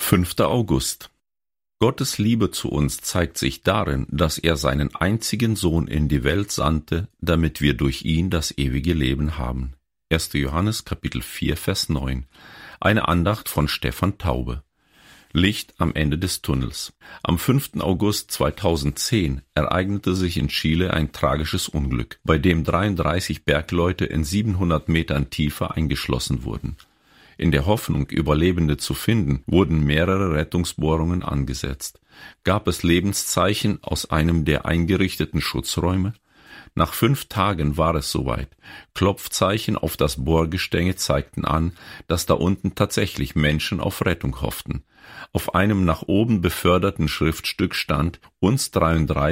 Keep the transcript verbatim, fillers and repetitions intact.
fünfter August. Gottes Liebe zu uns zeigt sich darin, dass er seinen einzigen Sohn in die Welt sandte, damit wir durch ihn das ewige Leben haben. erster Johannes Kapitel vier, Vers neun. Eine Andacht von Stefan Taube. Licht am Ende des Tunnels. Am fünften August zweitausendzehn ereignete sich in Chile ein tragisches Unglück, bei dem dreiunddreißig Bergleute in siebenhundert Metern Tiefe eingeschlossen wurden. In der Hoffnung, Überlebende zu finden, wurden mehrere Rettungsbohrungen angesetzt. Gab es Lebenszeichen aus einem der eingerichteten Schutzräume? Nach fünf Tagen war es soweit. Klopfzeichen auf das Bohrgestänge zeigten an, dass da unten tatsächlich Menschen auf Rettung hofften. Auf einem nach oben beförderten Schriftstück stand: Uns dreiunddreißig